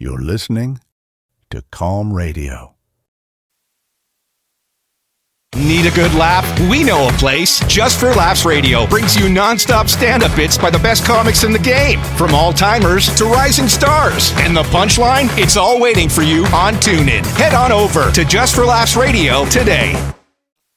You're listening to Calm Radio. Need a good laugh? We know a place. Just for Laughs Radio brings you non-stop stand-up bits by the best comics in the game. From all-timers to rising stars. And the punchline? It's all waiting for you on TuneIn. Head on over to Just for Laughs Radio today.